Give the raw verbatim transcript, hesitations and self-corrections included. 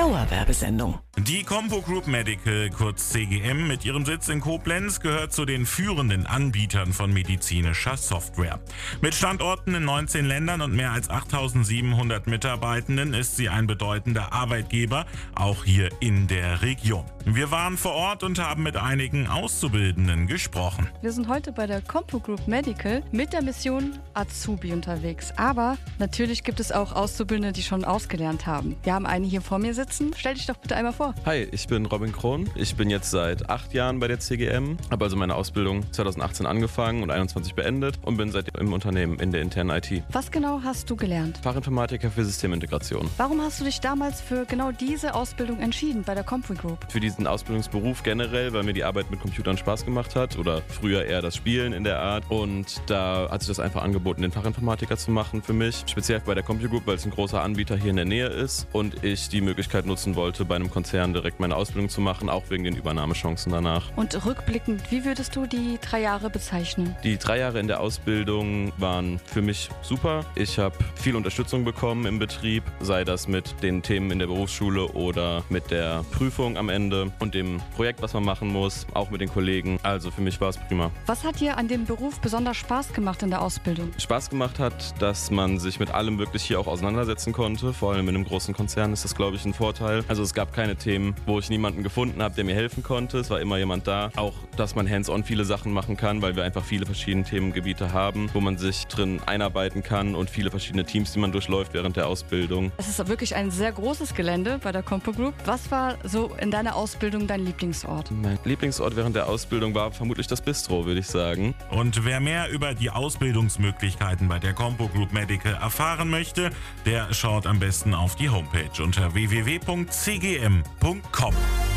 Dauerwerbesendung. Die Compo Group Medical, kurz C G M, mit ihrem Sitz in Koblenz gehört zu den führenden Anbietern von medizinischer Software. Mit Standorten in neunzehn Ländern und mehr als achttausendsiebenhundert Mitarbeitenden ist sie ein bedeutender Arbeitgeber, auch hier in der Region. Wir waren vor Ort und haben mit einigen Auszubildenden gesprochen. Wir sind heute bei der Compo Group Medical mit der Mission Azubi unterwegs. Aber natürlich gibt es auch Auszubildende, die schon ausgelernt haben. Wir haben einen hier vor mir sitzen. Stell dich doch bitte einmal vor. Hi, ich bin Robin Krohn. Ich bin jetzt seit acht Jahren bei der C G M, habe also meine Ausbildung zweitausendachtzehn angefangen und einundzwanzig beendet und bin seitdem im Unternehmen in der internen I T. Was genau hast du gelernt? Fachinformatiker für Systemintegration. Warum hast du dich damals für genau diese Ausbildung entschieden bei der Compo Group? Für diesen Ausbildungsberuf generell, weil mir die Arbeit mit Computern Spaß gemacht hat oder früher eher das Spielen in der Art. Und da hat sich das einfach angeboten, den Fachinformatiker zu machen für mich. Speziell bei der Compo Group, weil es ein großer Anbieter hier in der Nähe ist und ich die Möglichkeit nutzen wollte, bei einem Konzern direkt meine Ausbildung zu machen, auch wegen den Übernahmechancen danach. Und rückblickend, wie würdest du die drei Jahre bezeichnen? Die drei Jahre in der Ausbildung waren für mich super. Ich habe viel Unterstützung bekommen im Betrieb, sei das mit den Themen in der Berufsschule oder mit der Prüfung am Ende und dem Projekt, was man machen muss, auch mit den Kollegen. Also für mich war es prima. Was hat dir an dem Beruf besonders Spaß gemacht in der Ausbildung? Spaß gemacht hat, dass man sich mit allem wirklich hier auch auseinandersetzen konnte. Vor allem in einem großen Konzern ist das, glaube ich, ein Vorteil. Also es gab keine Themen, wo ich niemanden gefunden habe, der mir helfen konnte. Es war immer jemand da. Auch, dass man hands-on viele Sachen machen kann, weil wir einfach viele verschiedene Themengebiete haben, wo man sich drin einarbeiten kann und viele verschiedene Teams, die man durchläuft während der Ausbildung. Es ist wirklich ein sehr großes Gelände bei der Compo Group. Was war so in deiner Ausbildung dein Lieblingsort? Mein Lieblingsort während der Ausbildung war vermutlich das Bistro, würde ich sagen. Und wer mehr über die Ausbildungsmöglichkeiten bei der Compo Group Medical erfahren möchte, der schaut am besten auf die Homepage unter w w w punkt c g m punkt com.